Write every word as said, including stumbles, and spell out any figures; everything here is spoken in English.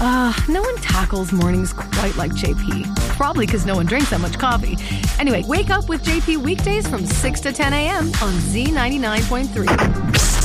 Uh, no one tackles mornings quite like J P. Probably because no one drinks that much coffee. Anyway, wake up with J P weekdays from six to ten a.m. on Z ninety-nine point three.